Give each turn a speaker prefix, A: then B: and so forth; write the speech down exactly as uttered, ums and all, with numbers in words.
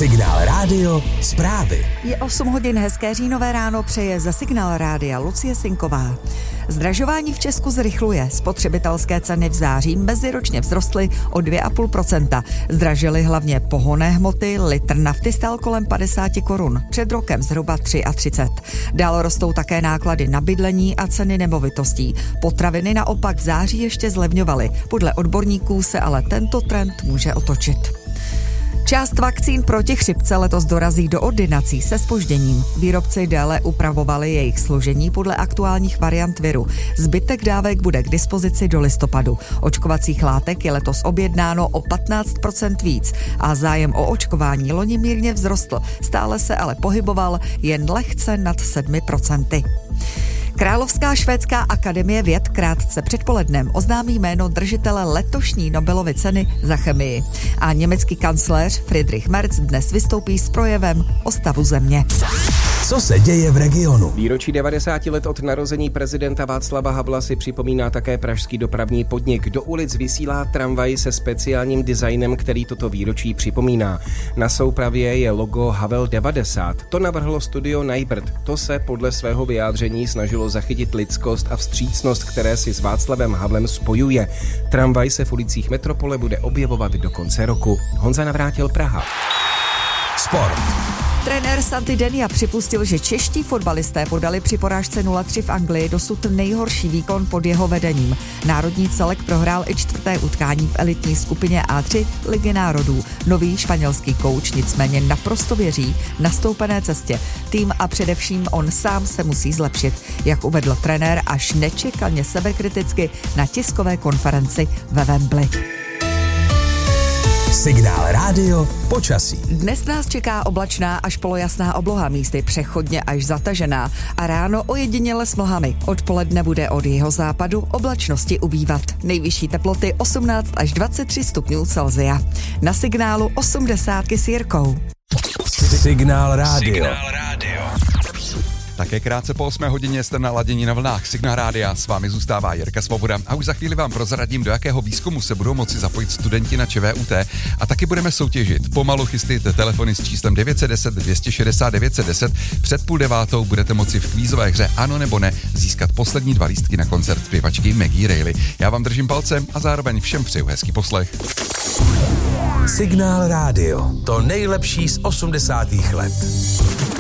A: Signál Rádio zprávy.
B: Je osm hodin, hezké říjnové ráno, přeje za Signál Rádia Lucie Sinková. Zdražování v Česku zrychluje. Spotřebitelské ceny v září meziročně vzrostly o dvě celá pět procenta. Zdražily hlavně pohonné hmoty, litr nafty stál kolem padesát korun. Před rokem zhruba třicet tři. Dál rostou také náklady na bydlení a ceny nemovitostí. Potraviny naopak v září ještě zlevňovaly. Podle odborníků se ale tento trend může otočit. Část vakcín proti chřipce letos dorazí do ordinací se zpožděním. Výrobci déle upravovali jejich složení podle aktuálních variant viru. Zbytek dávek bude k dispozici do listopadu. Očkovacích látek je letos objednáno o patnáct procent víc a zájem o očkování loni mírně vzrostl. Stále se ale pohyboval jen lehce nad sedmi procenty. Královská švédská akademie věd krátce předpolednem oznámí jméno držitele letošní Nobelovy ceny za chemii. A německý kancléř Friedrich Merz dnes vystoupí s projevem o stavu země.
A: Co se děje v regionu?
C: Výročí devadesáti let od narození prezidenta Václava Havla si připomíná také pražský dopravní podnik. Do ulic vysílá tramvaj se speciálním designem, který toto výročí připomíná. Na soupravě je logo Havel devadesát. To navrhlo studio Najbrd. To se podle svého vyjádření snažilo zachytit lidskost a vstřícnost, které si s Václavem Havlem spojuje. Tramvaj se v ulicích metropole bude objevovat do konce roku. Honza Navrátil, Praha.
A: Sport.
B: Trenér Santi Denia připustil, že čeští fotbalisté podali při porážce nula tři v Anglii dosud nejhorší výkon pod jeho vedením. Národní celek prohrál i čtvrté utkání v elitní skupině A tři Ligy národů. Nový španělský kouč nicméně naprosto věří v nastoupené cestě. Tým a především on sám se musí zlepšit, jak uvedl trenér až nečekaně sebekriticky na tiskové konferenci ve Wembley.
A: Signál Rádio počasí.
B: Dnes nás čeká oblačná až polojasná obloha, místy přechodně až zatažená a ráno ojediněle s mlhami. Odpoledne bude od jihozápadu oblačnosti ubývat. Nejvyšší teploty osmnáct až dvacet tři stupňů Celsia. Na signálu osmdesátky s Jirkou.
A: Signál Rádio.
D: Signál Rádio. Také krátce po osmé hodině jste naladěni na vlnách Signál Rádia. S vámi zůstává Jirka Svoboda a už za chvíli vám prozradím, do jakého výzkumu se budou moci zapojit studenti na ČVUT a taky budeme soutěžit. Pomalu chystejte telefony s číslem devět set deset dvě stě šedesát devět set deset. Před půl devátou budete moci v kvízové hře Ano nebo ne získat poslední dva lístky na koncert zpěvačky Maggie Reilly. Já vám držím palce a zároveň všem přeju hezký poslech.
A: Signál Rádio. To nejlepší z osmdesátých let.